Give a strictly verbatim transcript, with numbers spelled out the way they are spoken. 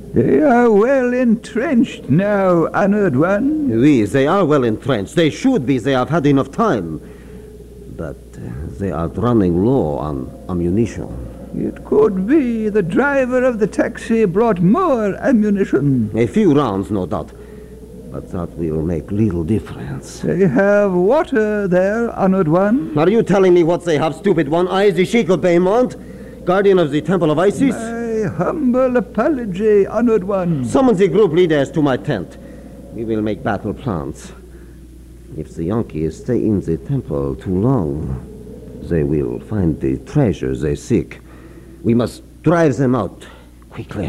They are well entrenched now, Honored One. Oui, they are well entrenched. They should be. They have had enough time. But uh, they are running low on ammunition. It could be the driver of the taxi brought more ammunition. A few rounds, no doubt. But that will make little difference. They have water there, Honored One. Are you telling me what they have, stupid one? I, the Sheik of Beymont, guardian of the Temple of Isis? My humble apology, Honored One. Summon the group leaders to my tent. We will make battle plans. If the Yankees stay in the temple too long, they will find the treasure they seek. We must drive them out quickly.